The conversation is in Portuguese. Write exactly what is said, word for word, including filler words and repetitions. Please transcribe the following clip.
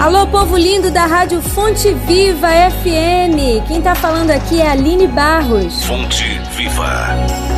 Alô, povo lindo da Rádio Fonte Viva F M. Quem tá falando aqui é a Aline Barros. Fonte Viva.